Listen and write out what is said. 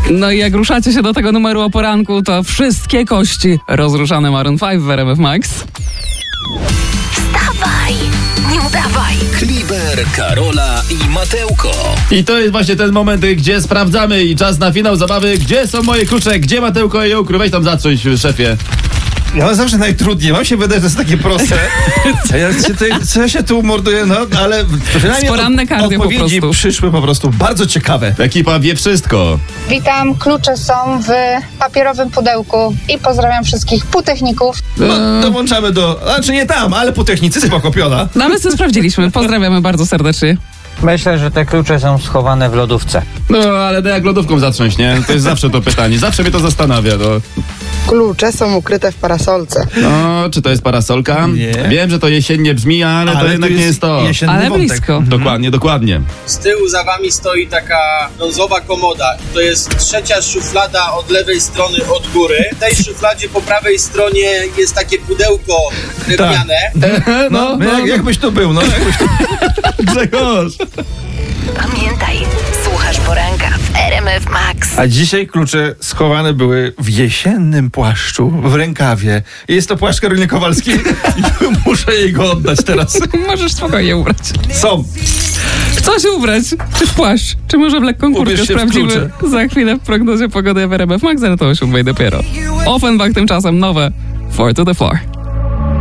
No i jak ruszacie się do tego numeru o poranku, to wszystkie kości rozruszane Maroon 5 w RMF Max. Wstawaj, nie udawaj. Kliber, Karola i Mateuko. I to jest właśnie ten moment, gdzie sprawdzamy i czas na finał zabawy. Gdzie są moje klucze? Gdzie Mateuko i Ukry? Weź tam zacząć, szefie. Ja mam zawsze najtrudniej. Mam się wydaje, że to jest takie proste. Co ja się tu morduję, no, ale przynajmniej Poranne cardio po odpowiedzi prostu. przyszły po prostu bardzo ciekawe. Ekipa wie wszystko. Witam, klucze są w papierowym pudełku i pozdrawiam wszystkich półtechników. No, dołączamy znaczy nie tam, ale po technicy pokopiona. No my to sprawdziliśmy. Pozdrawiamy bardzo serdecznie. Myślę, że te klucze są schowane w lodówce. No, ale jak lodówką zacząć, nie? To jest zawsze to pytanie. Zawsze mnie to zastanawia, no. Klucze są ukryte w parasolce. No, czy to jest parasolka? Nie. Wiem, że to jesiennie brzmi, ale to jednak nie jest to. Ale blisko. Dokładnie. Z tyłu za wami stoi taka brązowa komoda. To jest trzecia szuflada od lewej strony od góry. W tej szufladzie po prawej stronie jest takie pudełko drewniane. No, jakbyś tu był, no. Grzegorz. Pamiętaj, słuchasz poranka w RMF Max. A dzisiaj klucze schowane były w jesiennym płaszczu, w rękawie. Jest to płaszcz Karoliny Kowalskiej i muszę jej go oddać teraz. Możesz spokojnie ubrać. Są. W co się ubrać? Czy w płaszcz? Czy może w lekką kurtkę? Ubierz się w Sprawdzimy klucze. za chwilę w prognozie pogody w RMF Max, ale to o 7 dopiero. Offenbach tymczasem nowe 4 to the floor.